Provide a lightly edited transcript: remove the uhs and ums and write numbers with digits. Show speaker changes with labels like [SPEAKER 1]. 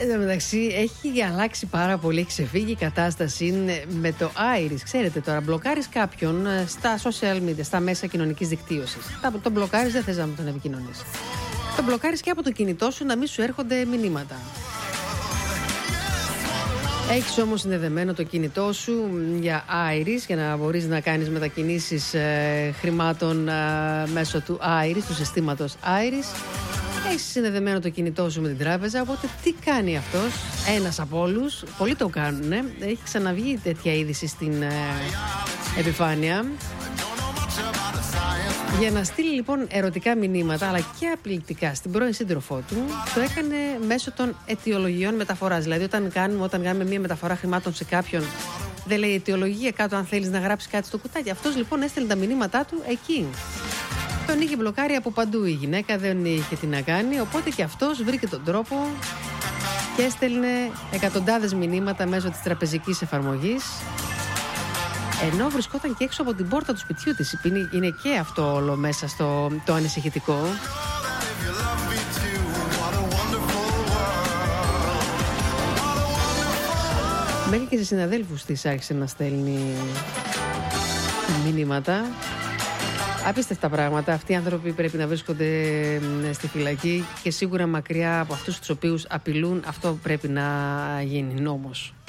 [SPEAKER 1] Εν τω μεταξύ έχει αλλάξει πάρα πολύ, έχει ξεφύγει η κατάσταση με το Iris. Ξέρετε τώρα, μπλοκάρεις κάποιον στα social media, στα μέσα κοινωνικής δικτύωσης. Τον μπλοκάρεις, δεν θες να τον επικοινωνείς. Τον μπλοκάρεις και από το κινητό σου να μην σου έρχονται μηνύματα. Έχεις όμως συνδεδεμένο το κινητό σου για Iris για να μπορείς να κάνεις μετακινήσεις χρημάτων μέσω του Iris, του συστήματος Iris. Έχεις συνδεδεμένο το κινητό σου με την τράπεζα, οπότε τι κάνει αυτός, ένας από όλους, πολλοί το κάνουν, έχει ξαναβγεί τέτοια είδηση στην επιφάνεια. Για να στείλει λοιπόν ερωτικά μηνύματα αλλά και απειλητικά στην πρώην σύντροφό του, το έκανε μέσω των αιτιολογιών μεταφοράς. Δηλαδή, όταν κάνουμε μια μεταφορά χρημάτων σε κάποιον, δεν λέει αιτιολογία κάτω αν θέλεις να γράψεις κάτι στο κουτάκι. Αυτός λοιπόν έστελνε τα μηνύματά του εκεί. Τον είχε μπλοκάρει από παντού η γυναίκα, δεν είχε τι να κάνει. Οπότε και αυτός βρήκε τον τρόπο και έστελνε εκατοντάδες μηνύματα μέσω της τραπεζικής εφαρμογής. Ενώ βρισκόταν και έξω από την πόρτα του σπιτιού της. Είναι και αυτό όλο μέσα στο το ανησυχητικό. Μέχρι και σε συναδέλφους της άρχισε να στέλνει μηνύματα. Απίστευτα πράγματα. Αυτοί οι άνθρωποι πρέπει να βρίσκονται στη φυλακή και σίγουρα μακριά από αυτούς τους οποίους απειλούν. Αυτό πρέπει να γίνει νόμος.